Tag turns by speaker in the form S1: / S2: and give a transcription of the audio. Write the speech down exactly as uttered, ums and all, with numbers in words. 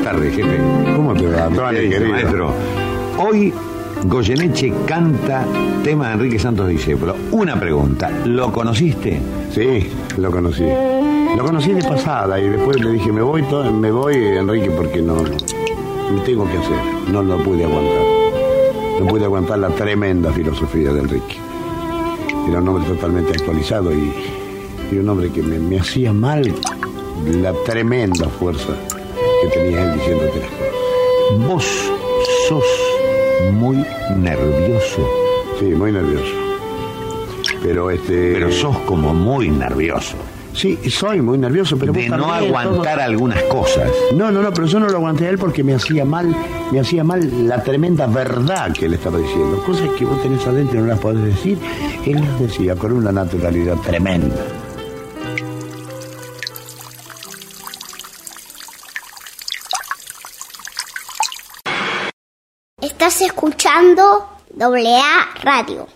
S1: tardes, jefe.
S2: ¿Cómo te va, Tony, querido?
S1: Maestro, hoy Goyeneche canta tema de Enrique Santos Discépolo. Una pregunta, ¿lo conociste?
S2: Sí, lo conocí. Lo conocí de pasada y después le dije, me voy, to- me voy, Enrique, porque no, no tengo que hacer. No lo pude aguantar. No pude aguantar la tremenda filosofía de Enrique. Era un hombre totalmente actualizado y, y un hombre que me, me hacía mal la tremenda fuerza que tenía él diciéndote las cosas.
S1: Vos sos muy nervioso.
S2: Sí, muy nervioso. Pero este...
S1: Pero sos como muy nervioso.
S2: Sí, soy muy nervioso, pero
S1: de
S2: vos
S1: no
S2: también,
S1: aguantar
S2: todo...
S1: algunas cosas.
S2: No, no, no, pero yo no lo aguanté a él porque me hacía mal, me hacía mal la tremenda verdad que él estaba diciendo. Cosas que vos tenés adentro y no las podés decir, él las decía con una naturalidad tremenda.
S3: Estás escuchando Doble A Radio.